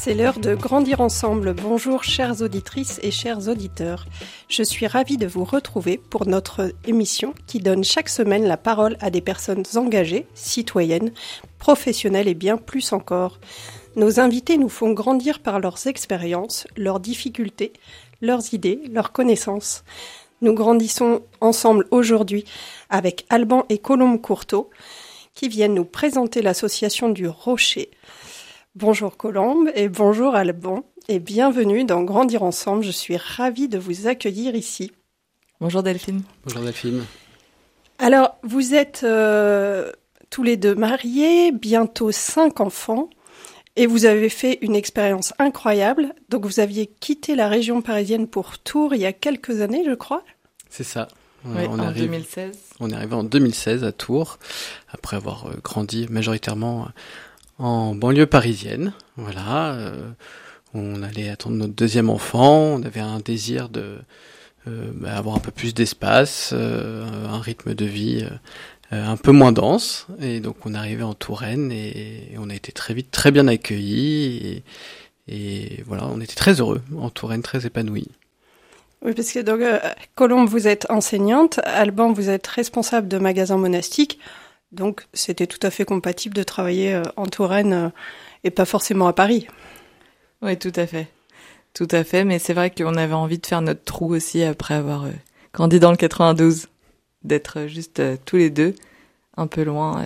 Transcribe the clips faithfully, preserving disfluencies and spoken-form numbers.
C'est l'heure de grandir ensemble. Bonjour chères auditrices et chers auditeurs. Je suis ravie de vous retrouver pour notre émission qui donne chaque semaine la parole à des personnes engagées, citoyennes, professionnelles et bien plus encore. Nos invités nous font grandir par leurs expériences, leurs difficultés, leurs idées, leurs connaissances. Nous grandissons ensemble aujourd'hui avec Alban et Colombe Courteau qui viennent nous présenter l'association du Rocher. Bonjour Colombe et bonjour Alban et bienvenue dans Grandir Ensemble. Je suis ravie de vous accueillir ici. Bonjour Delphine. Bonjour Delphine. Alors, vous êtes euh, tous les deux mariés, bientôt cinq enfants et vous avez fait une expérience incroyable. Donc, vous aviez quitté la région parisienne pour Tours il y a quelques années, je crois. C'est ça. Oui, on en arrive, deux mille seize. On est arrivé en deux mille seize à Tours, après avoir euh, grandi majoritairement en banlieue parisienne. Voilà, euh, on allait attendre notre deuxième enfant, on avait un désir de euh, bah, avoir un peu plus d'espace, euh, un rythme de vie euh, un peu moins dense, et donc on est arrivé en Touraine et, et on a été très vite très bien accueillis et, et voilà, on était très heureux en Touraine, très épanouis. Oui, parce que donc, euh, Colombe, vous êtes enseignante, Alban, vous êtes responsable de magasin monastique. Donc, c'était tout à fait compatible de travailler euh, en Touraine euh, et pas forcément à Paris. Oui, tout à fait. Tout à fait, mais c'est vrai qu'on avait envie de faire notre trou aussi après avoir euh, grandi dans le quatre-vingt-douze. D'être juste euh, tous les deux, un peu loin euh,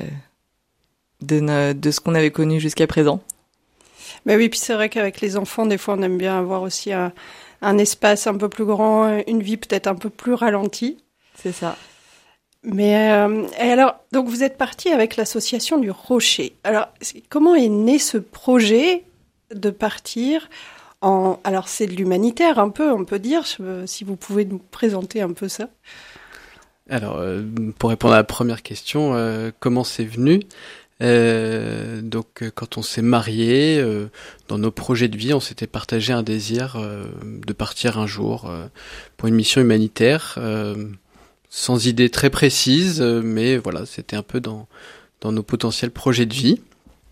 de, ne, de ce qu'on avait connu jusqu'à présent. Mais oui, puis c'est vrai qu'avec les enfants, des fois, on aime bien avoir aussi un, un espace un peu plus grand, une vie peut-être un peu plus ralentie. C'est ça. Mais euh, et alors, donc vous êtes parti avec l'association du Rocher. Alors, comment est né ce projet de partir en... Alors, c'est de l'humanitaire un peu, on peut dire, si vous pouvez nous présenter un peu ça. Alors, euh, pour répondre à la première question, euh, comment c'est venu ? euh, Donc, euh, quand on s'est mariés, euh, dans nos projets de vie, on s'était partagé un désir euh, de partir un jour euh, pour une mission humanitaire. Euh, sans idée très précise, mais voilà, c'était un peu dans dans nos potentiels projets de vie.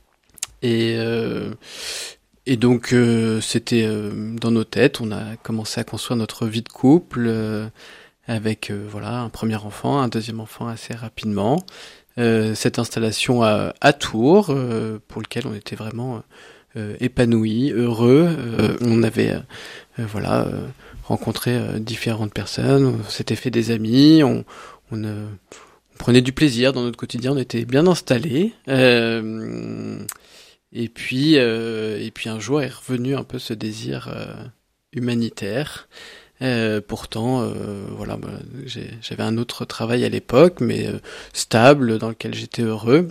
Et euh, et donc euh, c'était euh, dans nos têtes. On a commencé à construire notre vie de couple euh, avec euh, voilà un premier enfant, un deuxième enfant assez rapidement. Euh, cette installation à, à Tours, euh, pour lequel on était vraiment euh, épanouis, heureux. Euh, on avait euh, voilà. Euh, rencontré euh, différentes personnes, on s'était fait des amis, on, on, euh, on prenait du plaisir dans notre quotidien, on était bien installés. Euh, et puis, euh, et puis un jour est revenu un peu ce désir euh, humanitaire. Euh, pourtant, euh, voilà, bah, j'ai, j'avais un autre travail à l'époque, mais euh, stable, dans lequel j'étais heureux.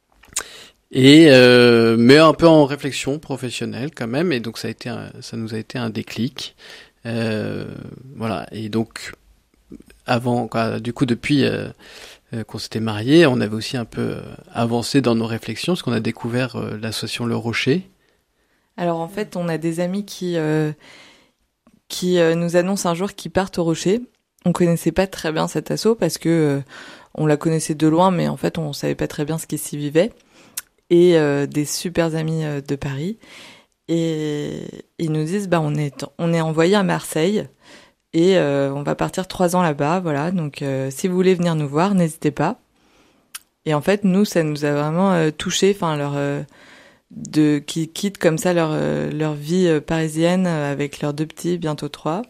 Et euh, mais un peu en réflexion professionnelle quand même, et donc ça a été, un, ça nous a été un déclic. Euh, voilà, et donc avant, quoi, du coup depuis euh, euh, qu'on s'était mariés, on avait aussi un peu euh, avancé dans nos réflexions, parce qu'on a découvert euh, l'association Le Rocher. Alors en fait, on a des amis qui euh, qui euh, nous annoncent un jour qu'ils partent au Rocher. On connaissait pas très bien cet asso parce que euh, on la connaissait de loin, mais en fait on savait pas très bien ce qui s'y vivait. Et euh, des super amis euh, de Paris. Et ils nous disent, bah, on est, on est envoyé à Marseille et euh, on va partir trois ans là-bas, voilà. Donc, euh, si vous voulez venir nous voir, n'hésitez pas. Et en fait, nous, ça nous a vraiment euh, touchés, enfin, leur, euh, de, qui quittent comme ça leur, euh, leur vie euh, parisienne euh, avec leurs deux petits, bientôt trois.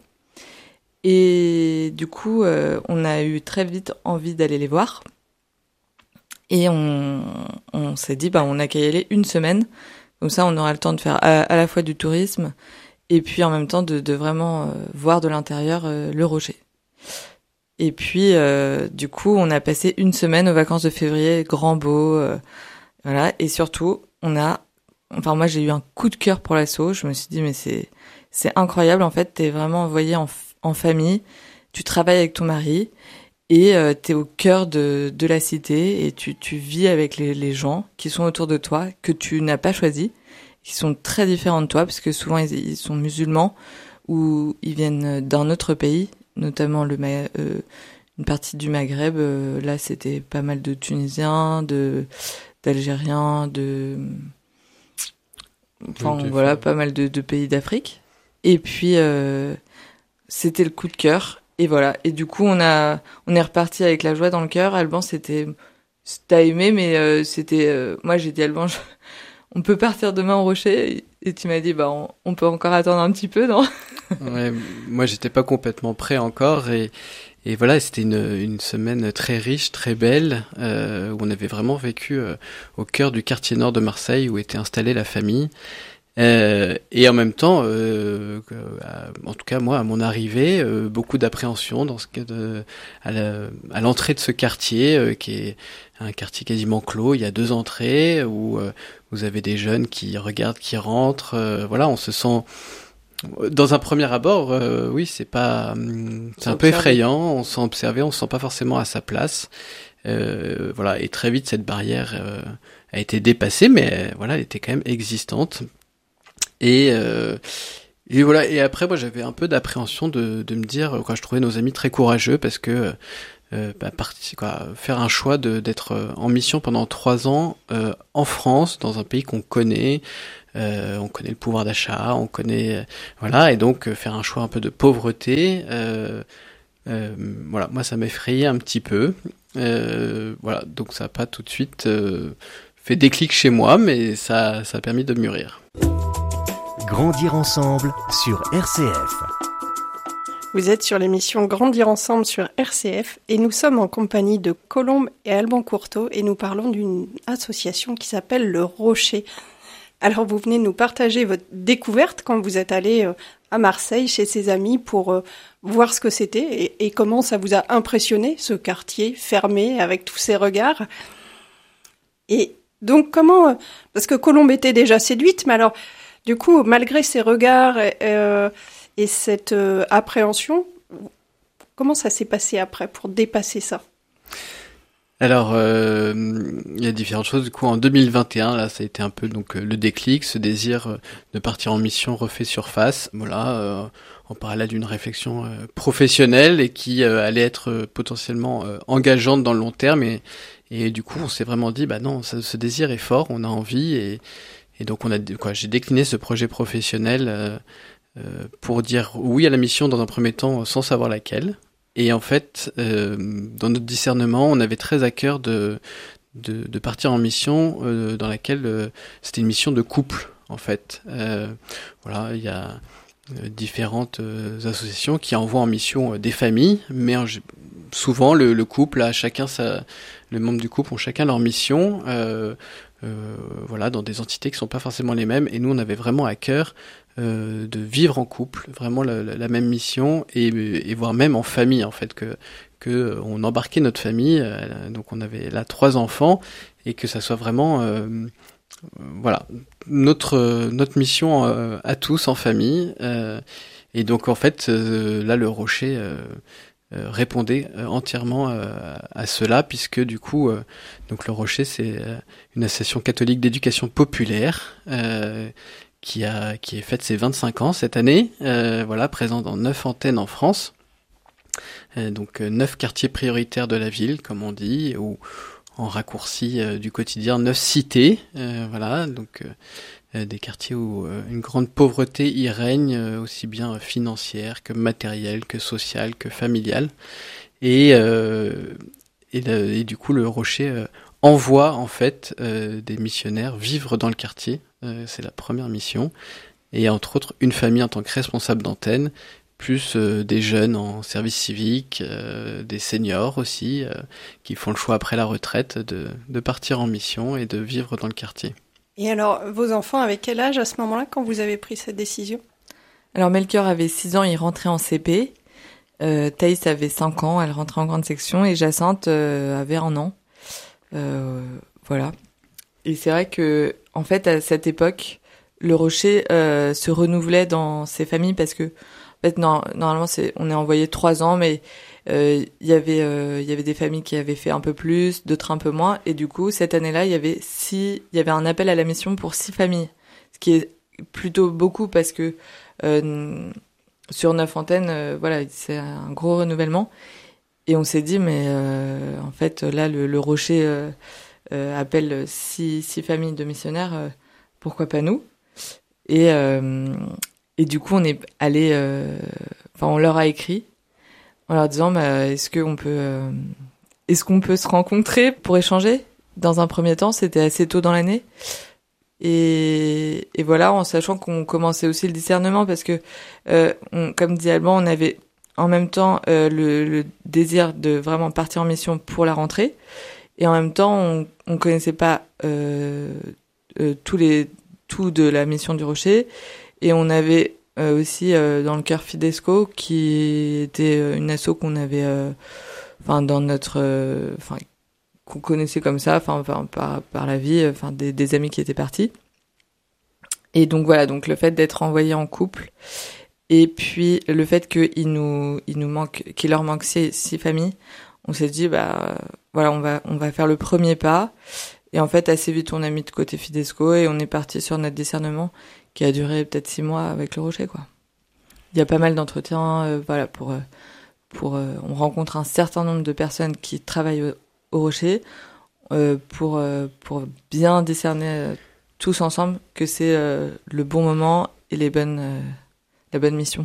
Et du coup, euh, on a eu très vite envie d'aller les voir. Et on, on s'est dit, bah, on n'a qu'à y aller une semaine. Comme ça, on aura le temps de faire à, à la fois du tourisme et puis en même temps de, de vraiment euh, voir de l'intérieur euh, le Rocher. Et puis, euh, du coup, on a passé une semaine aux vacances de février, grand beau, euh, voilà. Et surtout, on a, enfin moi, j'ai eu un coup de cœur pour l'asso. Je me suis dit, mais c'est c'est incroyable. En fait, t'es vraiment envoyé en, en famille. Tu travailles avec ton mari. Et euh, t'es au cœur de, de la cité et tu, tu vis avec les, les gens qui sont autour de toi, que tu n'as pas choisi, qui sont très différents de toi, parce que souvent ils, ils sont musulmans ou ils viennent d'un autre pays, notamment le euh, une partie du Maghreb. Euh, là, c'était pas mal de Tunisiens, de d'Algériens, de enfin Oui, voilà, fait. pas mal de, de pays d'Afrique. Et puis euh, c'était le coup de cœur. Et voilà. Et du coup, on a, on est reparti avec la joie dans le cœur. Alban, c'était, t'as aimé, mais euh, c'était, euh, moi j'ai dit Alban, je- on peut partir demain au Rocher. Et tu m'as dit, bah on, on peut encore attendre un petit peu, non? Ouais, moi, j'étais pas complètement prêt encore et et voilà, c'était une une semaine très riche, très belle, euh, où on avait vraiment vécu euh, au cœur du quartier nord de Marseille où était installée la famille. Euh, et en même temps, euh, que- à- en tout cas moi, à mon arrivée, euh, beaucoup d'appréhension dans ce cas de, à la- à l'entrée de ce quartier, euh, qui est un quartier quasiment clos. Il y a deux entrées où euh, vous avez des jeunes qui regardent, qui rentrent. Euh, voilà, on se sent dans un premier abord, euh, oui, c'est pas, hum, c'est C'est un peu observé. effrayant. On se sent observé, on se sent pas forcément à sa place. Euh, voilà, et très vite cette barrière euh, a été dépassée, mais euh, voilà, elle était quand même existante. Et, euh, et voilà. Et après, moi, j'avais un peu d'appréhension de, de me dire, euh, quand je trouvais nos amis très courageux, parce que euh, bah, parti, quoi, faire un choix de d'être euh, en mission pendant trois ans euh, en France, dans un pays qu'on connaît, euh, on connaît le pouvoir d'achat, on connaît, euh, voilà, et donc euh, faire un choix un peu de pauvreté. Euh, euh, voilà, moi, ça m'effrayait un petit peu. Euh, voilà, donc ça n'a pas tout de suite euh, fait déclic chez moi, mais ça, ça a permis de mûrir. Grandir ensemble sur R C F. Vous êtes sur l'émission Grandir ensemble sur R C F et nous sommes en compagnie de Colombe et Alban Courteau et nous parlons d'une association qui s'appelle Le Rocher. Alors vous venez nous partager votre découverte quand vous êtes allé euh, à Marseille chez ses amis pour euh, voir ce que c'était et, et comment ça vous a impressionné, ce quartier fermé avec tous ces regards. Et donc comment, euh, parce que Colombe était déjà séduite, mais alors du coup malgré ces regards euh, et cette euh, appréhension, comment ça s'est passé après pour dépasser ça? Alors, euh, il y a différentes choses. Du coup, en deux mille vingt et un, là, ça a été un peu donc euh, le déclic, ce désir euh, de partir en mission refait surface. Voilà, euh, en parallèle d'une réflexion euh, professionnelle et qui euh, allait être euh, potentiellement euh, engageante dans le long terme. Et, et du coup, on s'est vraiment dit, bah non, ça, ce désir est fort, on a envie. Et, et donc, on a, quoi, j'ai décliné ce projet professionnel euh, euh, pour dire oui à la mission dans un premier temps, sans savoir laquelle. Et en fait, euh, dans notre discernement, on avait très à cœur de de, de partir en mission euh, dans laquelle euh, c'était une mission de couple, en fait. Euh, voilà, il y a euh, différentes euh, associations qui envoient en mission euh, des familles, mais en, souvent le, le couple a chacun sa, les membres du couple ont chacun leur mission. Euh, euh, voilà, dans des entités qui sont pas forcément les mêmes. Et nous, on avait vraiment à cœur euh, de vivre en couple, vraiment la, la, la même mission, et, et voire même en famille, en fait, que que on embarquait notre famille. Euh, donc, on avait là trois enfants, et que ça soit vraiment, euh, voilà, notre notre mission euh, à tous en famille. Euh, et donc, en fait, euh, là, le Rocher. Euh, Euh, répondait euh, entièrement euh, à cela, puisque du coup euh, donc le Rocher, c'est euh, une association catholique d'éducation populaire euh, qui a qui est fête ses vingt-cinq ans cette année, euh, voilà, présent dans neuf antennes en France, euh, donc euh, neuf quartiers prioritaires de la ville, comme on dit, ou en raccourci euh, du quotidien, neuf cités, euh, voilà, donc euh, Euh, des quartiers où euh, une grande pauvreté y règne, euh, aussi bien financière que matérielle, que sociale, que familiale. Et, euh, et, le, et du coup, le Rocher euh, envoie en fait euh, des missionnaires vivre dans le quartier. Euh, c'est la première mission. Et entre autres, une famille en tant que responsable d'antenne, plus euh, des jeunes en service civique, euh, des seniors aussi, euh, qui font le choix après la retraite de, de partir en mission et de vivre dans le quartier. Et alors, vos enfants, avec quel âge à ce moment-là, quand vous avez pris cette décision? Alors Melchior avait six ans, il rentrait en C P. Euh, Thaïs avait cinq ans, elle rentrait en grande section. Et Jacinthe euh, avait un an. Euh, voilà. Et c'est vrai que, en fait, à cette époque, le Rocher euh, se renouvelait dans ses familles parce que, en fait, non, normalement, c'est, on est envoyé trois ans, mais il euh, y avait, euh, il y avait des familles qui avaient fait un peu plus, d'autres un peu moins. Et du coup, cette année-là, il y avait six, il y avait un appel à la mission pour six familles, ce qui est plutôt beaucoup parce que euh, sur neuf antennes, euh, voilà, c'est un gros renouvellement. Et on s'est dit, mais euh, en fait, là, le, le Rocher euh, euh, appelle six, six familles de missionnaires, euh, pourquoi pas nous? Et, euh, et du coup, on est allé, euh, enfin, on leur a écrit en leur disant, bah, est-ce qu'on peut, euh, est-ce qu'on peut se rencontrer pour échanger? Dans un premier temps, c'était assez tôt dans l'année. Et, et voilà, en sachant qu'on commençait aussi le discernement, parce que, euh, on, comme dit Alban, on avait en même temps euh, le, le désir de vraiment partir en mission pour la rentrée, et en même temps, on, on connaissait pas euh, euh, tous les tout de la mission du Rocher, et on avait euh, aussi euh, dans le cœur Fidesco, qui était une asso qu'on avait, enfin euh, dans notre, enfin euh, qu'on connaissait comme ça, enfin par par la vie, enfin des, des amis qui étaient partis. Et donc voilà, donc le fait d'être envoyé en couple, et puis le fait qu'il nous il nous manque, qu'il leur manque six, six familles, on s'est dit bah voilà, on va on va faire le premier pas. Et en fait assez vite on a mis de côté Fidesco et on est parti sur notre discernement qui a duré peut-être six mois avec le Rocher, quoi. Il y a pas mal d'entretiens, euh, voilà pour pour euh, on rencontre un certain nombre de personnes qui travaillent au, au Rocher euh, pour euh, pour bien discerner euh, tous ensemble que c'est euh, le bon moment et les bonnes euh, la bonne mission.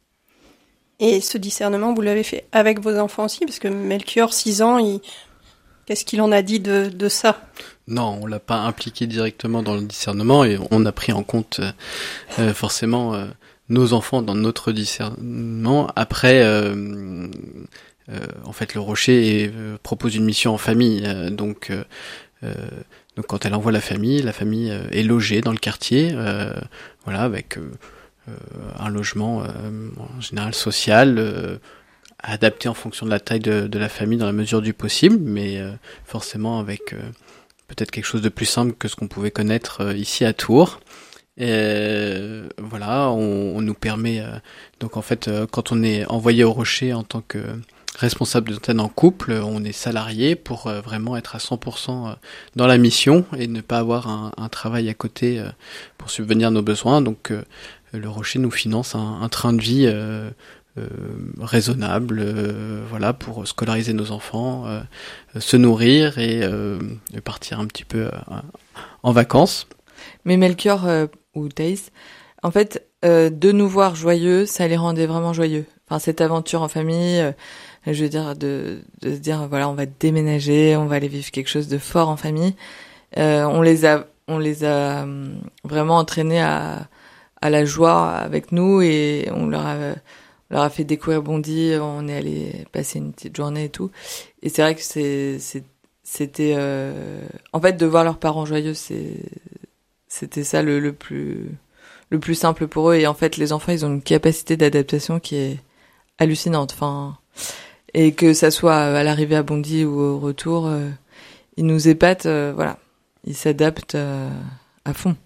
Et ce discernement, vous l'avez fait avec vos enfants aussi, parce que Melchior, six ans, il... qu'est-ce qu'il en a dit de, de ça? Non, on l'a pas impliqué directement dans le discernement et on a pris en compte euh, forcément euh, nos enfants dans notre discernement. Après, euh, euh, en fait, le Rocher est, euh, propose une mission en famille, euh, donc euh, euh, donc quand elle envoie la famille, la famille euh, est logée dans le quartier, euh, voilà, avec euh, euh, un logement euh, en général social. Euh, adapté en fonction de la taille de, de la famille dans la mesure du possible, mais euh, forcément avec euh, peut-être quelque chose de plus simple que ce qu'on pouvait connaître euh, ici à Tours. Et euh, voilà, on, on nous permet euh, donc en fait euh, quand on est envoyé au Rocher en tant que responsable d'antenne en couple, on est salarié pour euh, vraiment être à cent pour cent dans la mission et ne pas avoir un, un travail à côté euh, pour subvenir à nos besoins. Donc euh, le Rocher nous finance un, un train de vie euh, Euh, raisonnable, euh, voilà, pour scolariser nos enfants, euh, se nourrir et, euh, et partir un petit peu euh, en vacances. Mais Melchior euh, ou Thaïs, en fait, euh, de nous voir joyeux, ça les rendait vraiment joyeux. Enfin, cette aventure en famille, euh, je veux dire, de, de se dire, voilà, on va déménager, on va aller vivre quelque chose de fort en famille. Euh, on les a, on les a euh, vraiment entraînés à, à la joie avec nous et on leur a On leur a fait découvrir Bondy, on est allé passer une petite journée et tout. Et c'est vrai que c'est, c'est, c'était, euh, en fait, de voir leurs parents joyeux, c'est, c'était ça le, le plus, le plus simple pour eux. Et en fait, les enfants, ils ont une capacité d'adaptation qui est hallucinante. Enfin, et que ça soit à l'arrivée à Bondy ou au retour, euh, ils nous épatent, euh, voilà. Ils s'adaptent euh, à fond.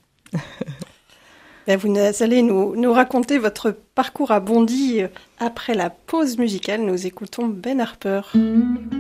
Vous allez nous, nous raconter votre parcours à Bondy après la pause musicale. Nous écoutons Ben Harper.